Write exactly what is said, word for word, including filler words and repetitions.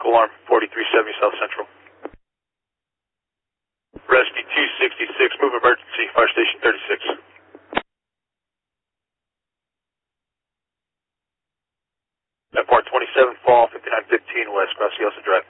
vehicle alarm, forty-three seventy South Central. Rescue two sixty-six, move emergency, fire station thirty-six. F R twenty-seven, fall, fifty-nine fifteen West, Graciosa Drive.